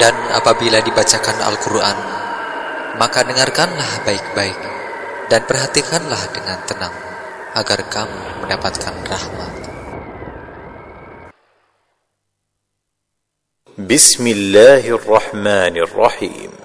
Dan apabila dibacakan Al-Quran, maka dengarkanlah baik-baik dan perhatikanlah dengan tenang, agar kamu mendapatkan rahmat. Bismillahirrahmanirrahim.